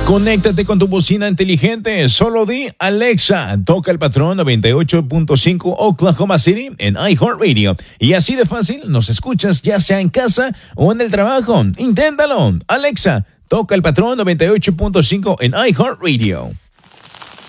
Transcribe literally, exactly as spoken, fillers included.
Conéctate con tu bocina inteligente. Solo di Alexa, toca el patrón noventa y ocho punto cinco Oklahoma City en iHeartRadio. Y así de fácil nos escuchas ya sea en casa o en el trabajo. Inténtalo. Alexa, toca el patrón noventa y ocho punto cinco en iHeartRadio.